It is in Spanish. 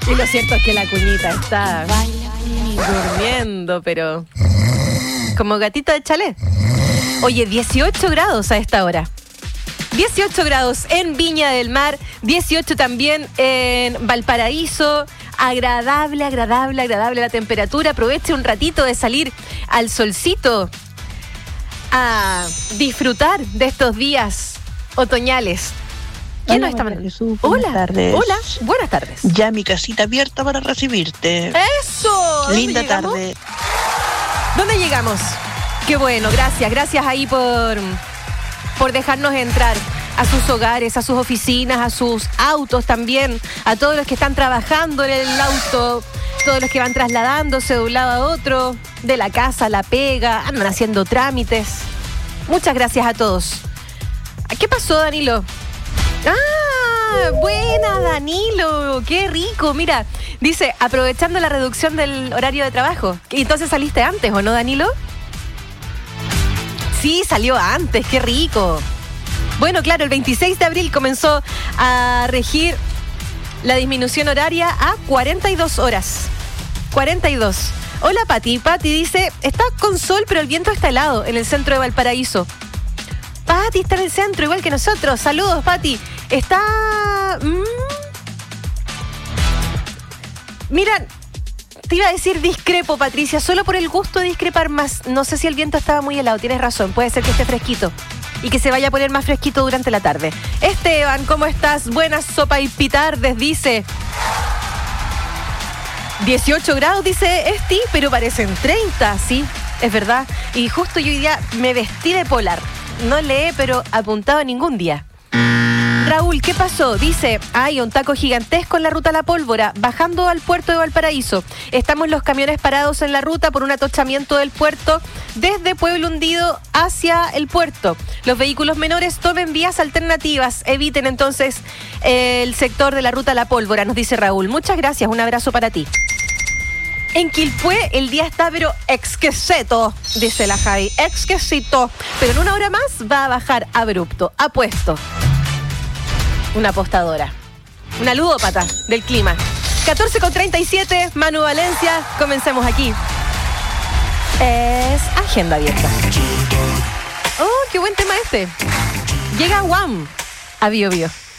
Y lo cierto es que la cuñita está durmiendo, pero como gatito de chalet. Oye, 18 grados a esta hora. 18 grados en Viña del Mar, 18 también en Valparaíso. Agradable la temperatura. Aproveche un ratito de salir al solcito a disfrutar de estos días otoñales. ¿Quién nos está mandando? Buenas tardes. Hola, buenas tardes. Ya mi casita abierta para recibirte. ¡Eso! Linda tarde. ¿Dónde llegamos? Qué bueno, gracias ahí por dejarnos entrar a sus hogares, a sus oficinas, a sus autos también, a todos los que están trabajando en el auto, todos los que van trasladándose de un lado a otro, de la casa a la pega, andan haciendo trámites. Muchas gracias a todos. ¿Qué pasó, Danilo? ¡Ah! Buena, Danilo, qué rico. Mira, dice, aprovechando la reducción del horario de trabajo. ¿Y entonces saliste antes, o no, Danilo? Sí, salió antes, qué rico. Bueno, claro, el 26 de abril comenzó a regir la disminución horaria a 42 horas. 42. Hola, Pati. Pati dice, está con sol, pero el viento está helado en el centro de Valparaíso. Pati está en el centro, igual que nosotros. Saludos, Pati. Está... Mira, te iba a decir discrepo, Patricia, solo por el gusto de discrepar más. No sé si el viento estaba muy helado, tienes razón. Puede ser que esté fresquito y que se vaya a poner más fresquito durante la tarde. Esteban, ¿cómo estás? Buenas sopa y pitardes, dice. 18 grados, dice Esti, pero parecen 30, sí, es verdad. Y justo yo hoy día me vestí de polar. No le he, pero apuntado ningún día. Raúl, ¿qué pasó? Dice, hay un taco gigantesco en la ruta La Pólvora, bajando al puerto de Valparaíso. Estamos los camiones parados en la ruta por un atochamiento del puerto desde Pueblo Hundido hacia el puerto. Los vehículos menores tomen vías alternativas. Eviten entonces el sector de la ruta La Pólvora, nos dice Raúl. Muchas gracias, un abrazo para ti. En Quilpué el día está pero exquisito, dice la Javi, exquisito. Pero en una hora más va a bajar abrupto, apuesto. Una apostadora. Una ludópata del clima. 14:37, Manu Valencia, comencemos aquí. Es Agenda Abierta. Oh, qué buen tema este. Llega Wham a Bio Bio.